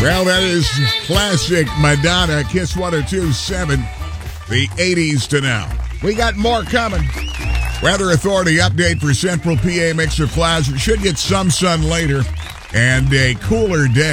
Well, that is classic Madonna, Kiss 102.7, the 80s to now. We got more coming. Weather Authority update for Central PA, mix of clouds. We should get some sun later and a cooler day.